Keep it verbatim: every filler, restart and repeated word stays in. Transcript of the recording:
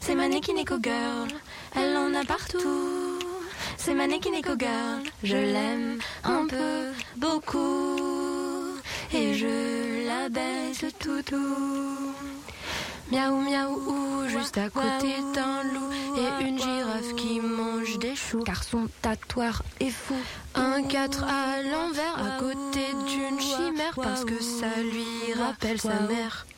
C'est ma Neko Girl, elle en a partout. C'est ma Neko Girl, je l'aime un peu, beaucoup. Et je la baise toutou. Miaou miaou ou, juste à côté d'un loup et une girafe qui mange des choux. Car son tatouage est fou. Un quatre à l'envers à côté d'une chimère parce que ça lui rappelle sa mère.